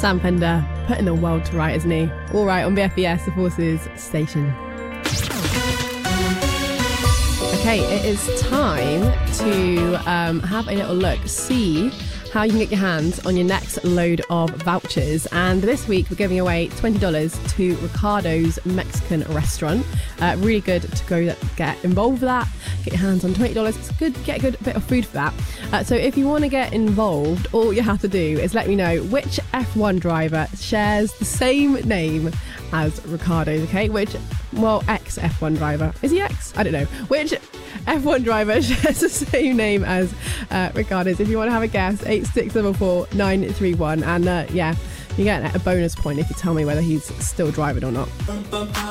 Sam Fender putting the world to right, isn't he? All right, on BFBS, the Forces Station. Okay, it is time to have a little look, see how you can get your hands on your next load of vouchers. And this week we're giving away $20 to Ricardo's Mexican restaurant. Really good to go get involved with that. Get your hands on $20. It's good, get a good bit of food for that. So if you want to get involved, all you have to do is let me know which F1 driver shares the same name as Ricardo's, okay? Ex-F1 driver. Is he ex? I don't know. Which F1 driver shares the same name as Ricardo's? If you want to have a guess, 8644 931. And you get a bonus point if you tell me whether he's still driving or not.